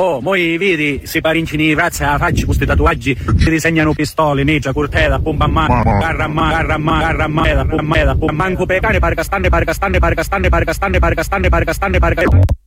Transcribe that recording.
Oh, moi vedi, si parincini razza a faccia, questi tatuaggi, si disegnano pistole, negia, curtela, pompa a mano, garra a mano, manco per cane, parcastanne.